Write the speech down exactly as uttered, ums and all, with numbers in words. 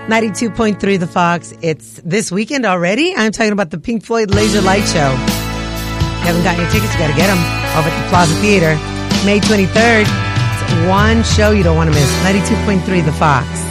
ninety-two point three The Fox. It's this weekend already. I'm talking about the Pink Floyd Laser Light Show. If you haven't gotten your tickets, you got to get them over at the Plaza Theater. May twenty-third. It's one show you don't want to miss. ninety-two point three The Fox.